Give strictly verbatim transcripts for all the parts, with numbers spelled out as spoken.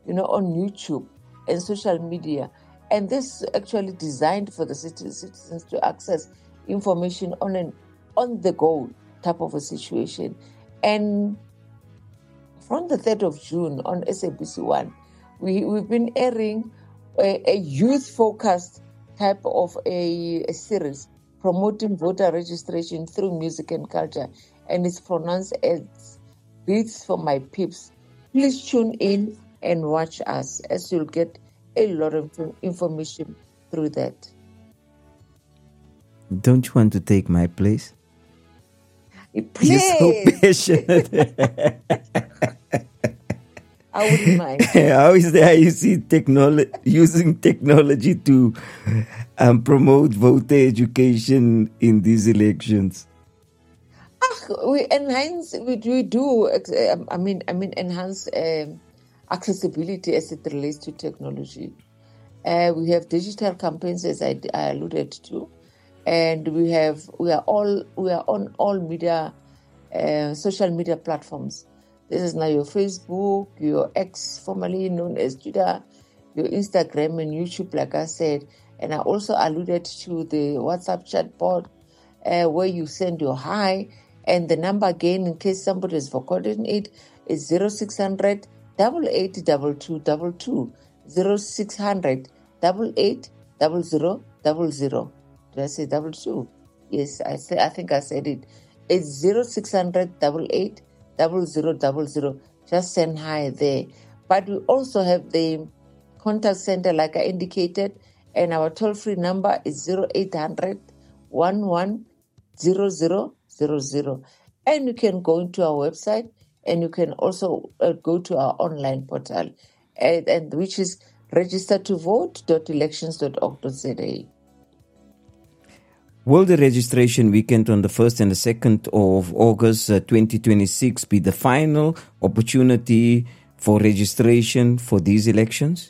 you know, on YouTube and social media. And this is actually designed for the citizens to access information on an on-the-go type of a situation. And from the third of June on S A B C One, we, we've been airing a, a youth-focused type of a, a series promoting voter registration through music and culture. And it's pronounced as Beats for My Peeps. Please tune in and watch us, as you'll get a lot of information through that. Don't you want to take my place? Please. You're so passionate. I wouldn't mind. How is that you see technology using technology to um, promote voter education in these elections? Ah, we enhance. We, we do. I mean, I mean, enhance um, accessibility as it relates to technology. Uh, we have digital campaigns, as I, I alluded to, and we have we are all we are on all media, uh, social media platforms. This is now your Facebook, your X, formerly known as Twitter, your Instagram and YouTube, like I said. And I also alluded to the WhatsApp chatbot, uh, where you send your hi. And the number again, in case somebody has forgotten it, is zero six hundred, eight eight two two two two. zero six hundred, eight eight zero zero zero zero. Did I say double two? Yes, I say. I think I said it. It's zero six hundred, eight eight zero zero zero zero. Just send hi there. But we also have the contact center, like I indicated, and our toll-free number is zero eight hundred, one one zero zero zero zero. And you can go into our website, and you can also uh, go to our online portal, and, and which is register to vote dot elections dot org dot za. Will the registration weekend on the first and the second of August uh, twenty twenty-six be the final opportunity for registration for these elections?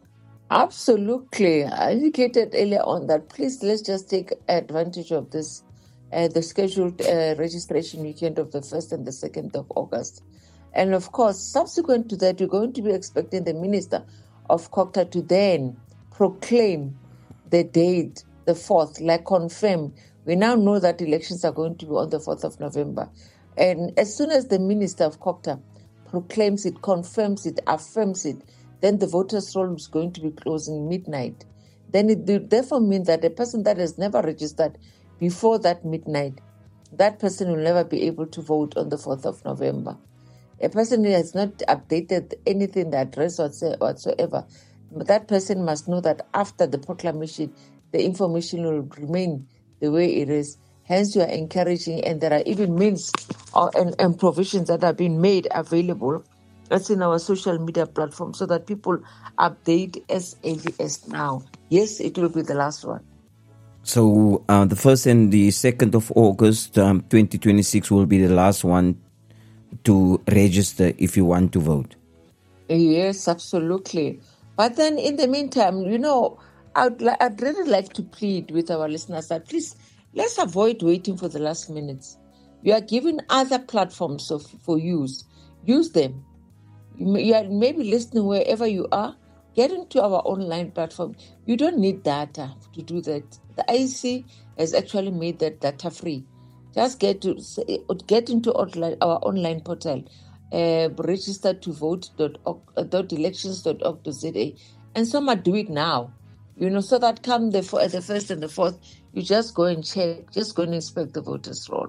Absolutely. I indicated earlier on that please let's just take advantage of this, uh, the scheduled uh, registration weekend of the first and the second of August. And of course, subsequent to that, you're going to be expecting the Minister of COGTA to then proclaim the date, the fourth, like confirm. We now know that elections are going to be on the fourth of November. And as soon as the Minister of COGTA proclaims it, confirms it, affirms it, then the voters' roll is going to be closing midnight. Then it will therefore mean that a person that has never registered before that midnight, that person will never be able to vote on the fourth of November. A person who has not updated anything, the address whatsoever, but that person must know that after the proclamation, the information will remain the way it is. Hence, you are encouraging, and there are even means or, and, and provisions that are being made available. That's in our social media platform, so that people update as early as now. Yes, it will be the last one. So uh, the first and the second of August, um, twenty twenty-six, will be the last one to register if you want to vote. Yes, absolutely. But then, in the meantime, you know, I'd, li- I'd really like to plead with our listeners that please let's avoid waiting for the last minutes. You are given other platforms of, for use. Use them. You are maybe listening wherever you are. Get into our online platform. You don't need data to do that. The I E C has actually made that data free. Just get to get into our online portal, uh, register to vote dot elections dot org dot za, and some are do it now. You know, so that come the the first and the fourth, you just go and check, just go and inspect the voters' roll.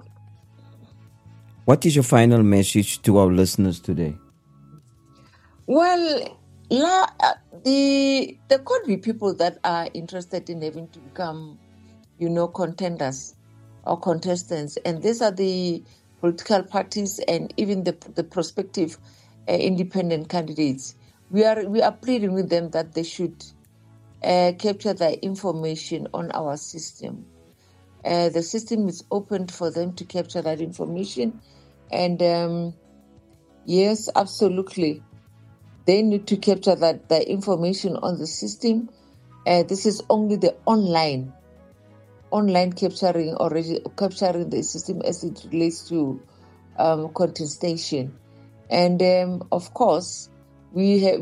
What is your final message to our listeners today? Well, la, uh, the there could be people that are interested in having to become, you know, contenders or contestants, and these are the political parties and even the the prospective uh, independent candidates. We are we are pleading with them that they should uh, capture their information on our system. Uh, the system is open for them to capture that information, and um, yes, absolutely. They need to capture that the information on the system. Uh, this is only the online, online capturing or regi- capturing the system as it relates to um, contestation. And um, of course, we have